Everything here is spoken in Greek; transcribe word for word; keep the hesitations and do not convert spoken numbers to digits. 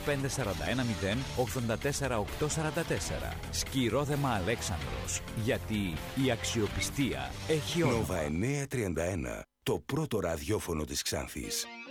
πέντε τέσσερα ένα μηδέν ογδόντα τέσσερα οκτακόσια σαράντα τέσσερα. Σκυρόδεμα Αλέξανδρος. Γιατί η αξιοπιστία έχει όνομα. Νόβα εννιακόσια τριάντα ένα. Το πρώτο ραδιόφωνο της Ξάνθης.